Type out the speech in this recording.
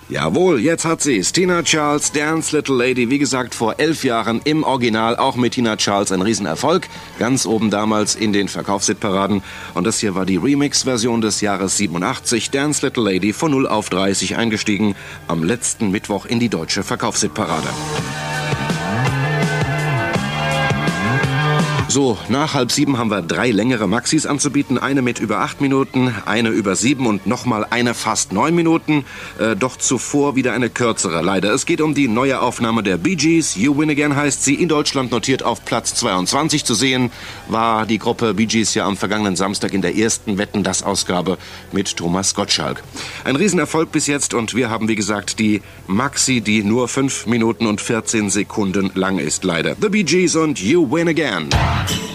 Jawohl, jetzt hat sie's. Tina Charles, Dance Little Lady, wie gesagt, vor 11 Jahren im Original, auch mit Tina Charles ein Riesenerfolg. Ganz oben damals in den Verkaufshitparaden. Und das hier war die Remix-Version des Jahres 87. Dance Little Lady von 0 auf 30 eingestiegen. Am letzten Mittwoch in die deutsche Verkaufshitparade. So, nach 6:30 haben wir 3 längere Maxis anzubieten. Eine mit über 8 Minuten, eine über 7 und nochmal eine fast 9 Minuten. Doch zuvor wieder eine kürzere, leider. Es geht um die neue Aufnahme der Bee Gees. You Win Again heißt sie. In Deutschland notiert auf Platz 22 zu sehen. War die Gruppe Bee Gees ja am vergangenen Samstag in der ersten Wetten, das Ausgabe mit Thomas Gottschalk. Ein Riesenerfolg bis jetzt und wir haben, wie gesagt, die Maxi, die nur 5 Minuten und 14 Sekunden lang ist, leider. The Bee Gees und You Win Again.